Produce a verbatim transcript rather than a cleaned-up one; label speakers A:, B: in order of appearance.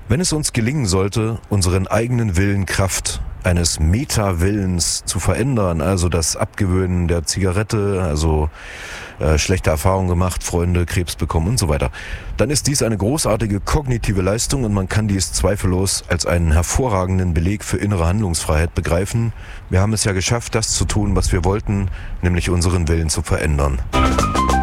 A: Wenn es uns gelingen sollte, unseren eigenen Willen Kraft eines Meta-Willens zu verändern, also das Abgewöhnen der Zigarette, also äh, schlechte Erfahrungen gemacht, Freunde, Krebs bekommen und so weiter, dann ist dies eine großartige kognitive Leistung und man kann dies zweifellos als einen hervorragenden Beleg für innere Handlungsfreiheit begreifen. Wir haben es ja geschafft, das zu tun, was wir wollten, nämlich unseren Willen zu verändern.